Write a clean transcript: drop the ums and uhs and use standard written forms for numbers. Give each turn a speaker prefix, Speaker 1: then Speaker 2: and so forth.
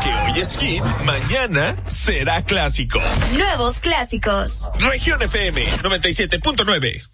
Speaker 1: que hoy es hit, mañana será clásico.
Speaker 2: Nuevos clásicos.
Speaker 1: Región FM 97.9.